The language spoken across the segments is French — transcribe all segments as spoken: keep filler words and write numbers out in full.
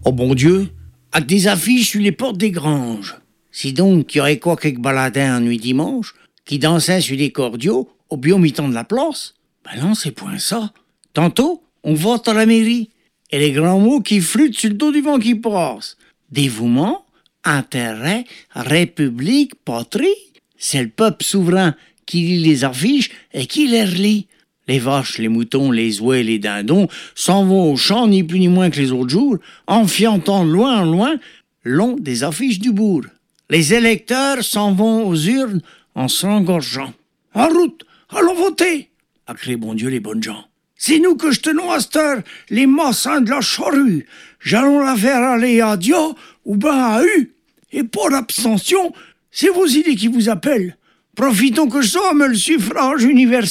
Oh bon Dieu, avec des affiches sur les portes des granges. Si donc qu'il y aurait quoi quelques baladins en nuit dimanche, qui dansaient sur des cordiaux au bio mi-temps de la place? Ben non, c'est point ça. Tantôt, on vote à la mairie, et les grands mots qui flûtent sur le dos du vent qui passe. Dévouement, intérêt, république, patrie. C'est le peuple souverain qui lit les affiches et qui les relit. Les vaches, les moutons, les ouets, les dindons s'en vont au champ ni plus ni moins que les autres jours, en fiantant loin en loin long des affiches du bourg. Les électeurs s'en vont aux urnes en s'engorgeant. « En route, allons voter !» a crié bon Dieu les bonnes gens. « C'est nous que je tenons à cette heure, les mossins de la charrue. J'allons la faire aller à Dieu ou ben à U. Et pour l'abstention, c'est vos idées qui vous appellent. Profitons que je somme le suffrage universel. »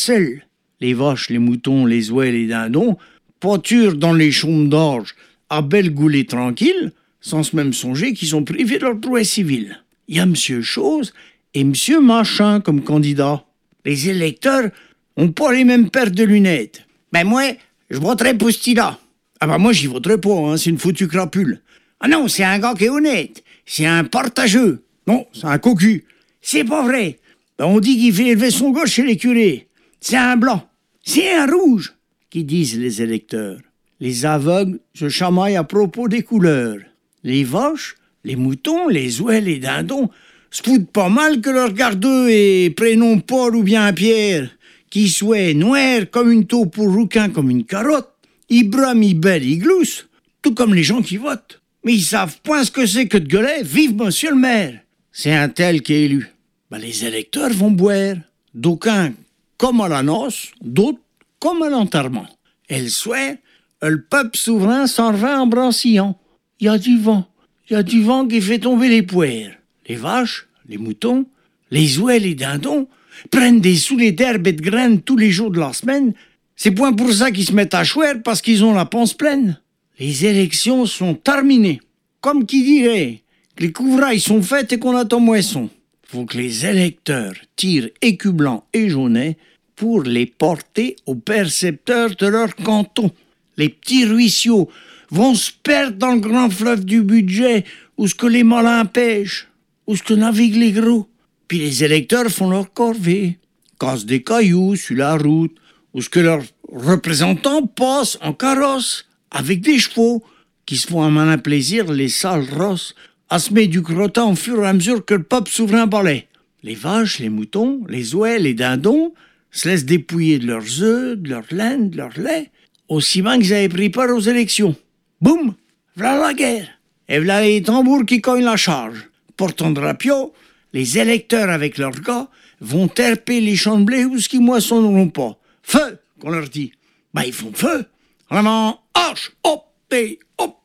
Les vaches, les moutons, les ouets, les dindons pâturent dans les chaumes d'orge à belle goulée tranquille, sans se même songer qu'ils sont privés de leur droit civil. Il y a Monsieur Chose et Monsieur Machin comme candidats. Les électeurs ont pas les mêmes paires de lunettes. Ben moi, je voterai pour ce type-là. Ah ben moi, j'y voterai pas, hein, c'est une foutue crapule. Ah non, c'est un gars qui est honnête. C'est un partageux. Non, c'est un cocu. C'est pas vrai. Ben on dit qu'il fait élever son gars chez les curés. C'est un blanc. C'est un rouge, qui disent les électeurs. Les aveugles se chamaillent à propos des couleurs. Les vaches, les moutons, les ouets, les dindons se foutent pas mal que leur gardeux et prénom Paul ou bien Pierre, qui soit noir comme une taupe ou rouquin comme une carotte, ils brament, ils bêlent, ils gloussent, tout comme les gens qui votent. Mais ils savent point ce que c'est que de gueuler « Vive monsieur le maire !» C'est un tel qui est élu. Ben, les électeurs vont boire. D'aucuns comme à la noce, d'autres comme à l'enterrement. Et le soir, le peuple souverain s'en va en brancillant. Il y a du vent. Il y a du vent qui fait tomber les poires. Les vaches, les moutons, les ouets, les dindons prennent des soulets d'herbe et de graines tous les jours de la semaine. C'est point pour ça qu'ils se mettent à chouer parce qu'ils ont la panse pleine. Les élections sont terminées. Comme qui dirait que les couvrailles sont faites et qu'on attend moisson. Faut que les électeurs tirent écus blancs et jaunets pour les porter aux percepteurs de leur canton. Les petits ruisseaux vont se perdre dans le grand fleuve du budget où ce que les malins pêchent, où ce que naviguent les gros. Puis les électeurs font leur corvée, cassent des cailloux sur la route, où ce que leurs représentants passent en carrosse avec des chevaux qui se font à malin plaisir les sales rosses à se mettre du crottin au fur et à mesure que le peuple souverain balait. Les vaches, les moutons, les ouets, les dindons se laissent dépouiller de leurs œufs, de leur laine, de leur lait, aussi bien qu'ils avaient pris part aux élections. Boum! V'là la guerre! Et v'là les tambours qui cognent la charge. Portant drapeau, les électeurs avec leurs gars vont terper les champs de blé où ce qui moissonneront pas. Feu! Qu'on leur dit. Ben, ils font feu! Vraiment, hache! Hop! Hop!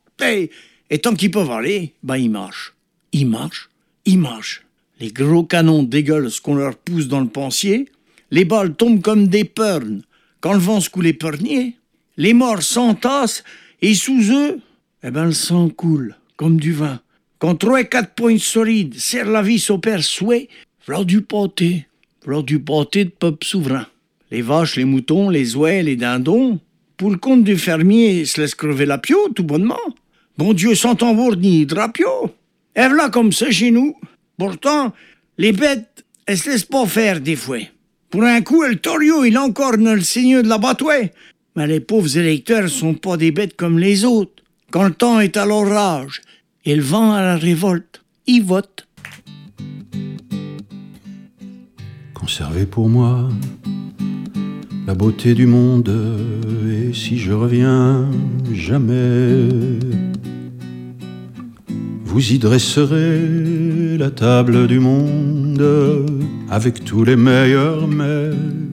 Et tant qu'ils peuvent aller, ben ils marchent. Ils marchent, ils marchent. Les gros canons dégueulent ce qu'on leur pousse dans le pensier. Les balles tombent comme des pernes quand le vent secoue les perniers. Les morts s'entassent et sous eux, eh ben le sang coule comme du vin. Quand trois et quatre points solides serrent la vis au père souhait, v'là du pâté, v'là du pâté de peuple souverain. Les vaches, les moutons, les ouets, les dindons, pour le compte du fermier, se laissent crever la pio tout bonnement. Bon Dieu sans tambour ni drapio. Et voilà comme ça chez nous. Pourtant, les bêtes, elles se laissent pas faire des fois. Pour un coup, le torio, il encorne le seigneur de la batouée. Mais les pauvres électeurs sont pas des bêtes comme les autres. Quand le temps est à l'orage et le vent à la révolte, ils votent. Conservez pour moi la beauté du monde, et si je reviens jamais, vous y dresserez la table du monde avec tous les meilleurs mets.